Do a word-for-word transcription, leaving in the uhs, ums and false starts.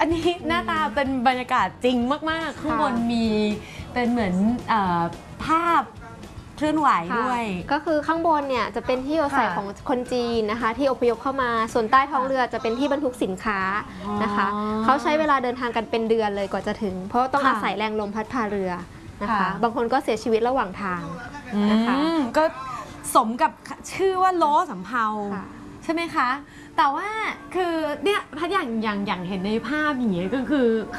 อันนี้หน้าตาเป็นบรรยากาศจริงมากๆข้างบนมีเป็นเหมือนภาพเคลื่อนไหวด้วยก็คือข้างบนเนี่ยจะเป็นที่อยู่อาศัยของคนจีนนะคะที่อพยพเข้ามาส่วนใต้ท้องเรือจะเป็นที่บรรทุกสินค้านะคะเขาใช้เวลาเดินทางกันเป็นเดือนเลยกว่าจะถึงเพราะต้องอาศัยแรงลมพัดพาเรือนะคะบางคนก็เสียชีวิตระหว่างทางนะคะก็สมกับชื่อว่าโล้สำเภาใช่ไหมคะแต่ว่าคือเนี่ยพัดอย่างอย่างอย่างเห็นในภาพอย่างเงี้ยก็คือ